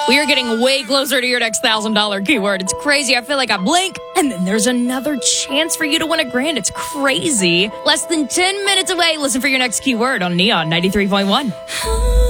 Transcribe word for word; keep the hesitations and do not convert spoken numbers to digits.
We are getting way closer to your next one thousand dollars keyword. It's crazy. I feel like I blink, and then there's another chance for you to win a grand. It's crazy. Less than ten minutes away. Listen for your next keyword on Neon ninety-three point one.